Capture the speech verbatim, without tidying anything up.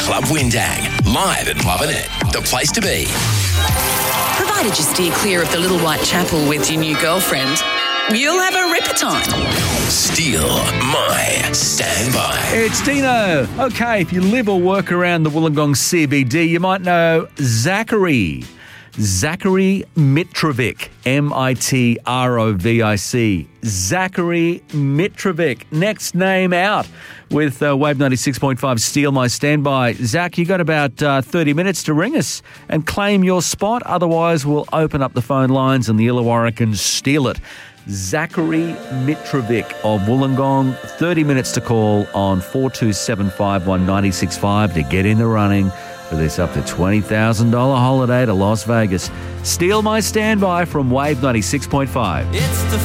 Club Windang, live at Lovin' It, the place to be. Provided you steer clear of the Little White Chapel with your new girlfriend, you'll have a ripper time. Steal my standby. It's Dino. Okay, if you live or work around the Wollongong C B D, you might know Zachary. Zachary Mitrovic, M I T R O V I C. Zachary Mitrovic. Next name out with uh, Wave ninety-six point five Steal My Standby. Zach, you got about uh, thirty minutes to ring us and claim your spot. Otherwise, we'll open up the phone lines and the Illawarra can steal it. Zachary Mitrovic of Wollongong, thirty minutes to call on four two seven five one nine six five to get in the running for this up to twenty thousand dollars holiday to Las Vegas. Steal My Standby from Wave ninety-six point five. It's the